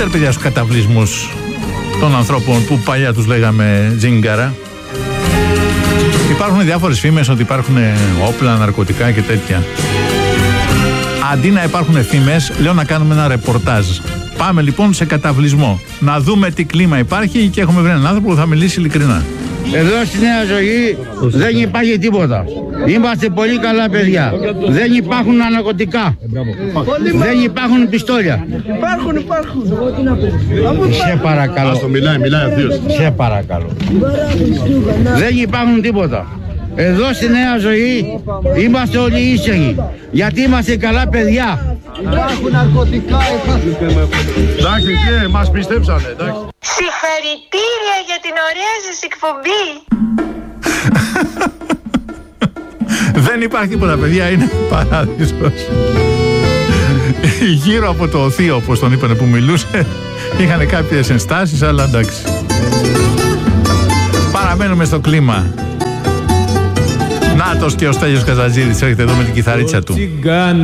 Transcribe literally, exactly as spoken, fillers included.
ρε παιδιά στους καταβλισμούς των ανθρώπων που παλιά τους λέγαμε τζίνγκαρα. Υπάρχουν διάφορες φήμες ότι υπάρχουν όπλα, ναρκωτικά και τέτοια. Αντί να υπάρχουν φήμες, λέω να κάνουμε ένα ρεπορτάζ. Πάμε λοιπόν σε καταβλισμό, να δούμε τι κλίμα υπάρχει και έχουμε βρει έναν άνθρωπο που θα μιλήσει ειλικρινά. Εδώ στη Νέα Ζωή δεν υπάρχει τίποτα. Είμαστε πολύ καλά παιδιά. Δεν υπάρχουν ναρκωτικά. Δεν υπάρχουν πιστόλια. Υπάρχουν, υπάρχουν. Σε παρακαλώ. Άστο, μιλάει, μιλάει αυτός. Σε παρακαλώ. Δεν υπάρχουν τίποτα. Εδώ στη Νέα Ζωή είμαστε όλοι ήσυχοι. Γιατί είμαστε καλά παιδιά. Υπάρχουν ναρκωτικά. Εντάξει, και μας πιστέψανε, εντάξει. Συγχαρητήρια για την ωραία σας εκπομπή. Δεν υπάρχει τίποτα παιδιά, είναι παράδεισος. Γύρω από το θείο, όπως τον είπανε που μιλούσε, είχαν κάποιες ενστάσεις, αλλά εντάξει. Παραμένουμε στο κλίμα. Νάτος και ο Στέλιος Καζατζίδης έρχεται εδώ με την κιθαρίτσα του.